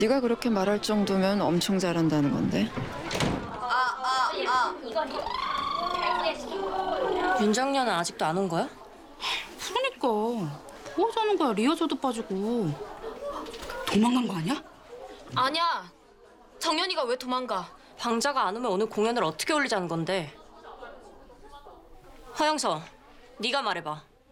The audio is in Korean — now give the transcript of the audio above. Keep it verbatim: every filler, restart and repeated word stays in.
네가 그렇게 말할 정도면 엄청 잘한다는 건데. 아, 아, 아. 윤장녀는 아직도 안 온 거야? 그러니까 뭐 하자는 거야. 리허설도 빠지고. 도망간 거 아니야? 아니야. 정연이가 왜 도망가? 방자가 안 오면 오늘 공연을 어떻게 올리자는 건데? 허영서, 네가 말해봐.